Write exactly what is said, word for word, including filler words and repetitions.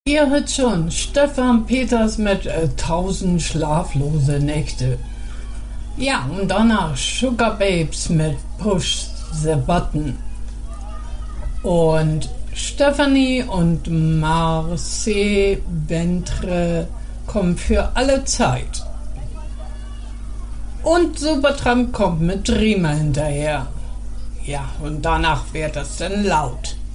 Ihr hört schon, Stefan Peters mit äh, tausend schlaflose Nächte. Ja, und danach Sugar Babes mit Push the Button. Und Stephanie und Marcel Ventre kommen für alle Zeit. Und Supertramp kommt mit Dreamer hinterher. Ja, und danach wird es dann laut.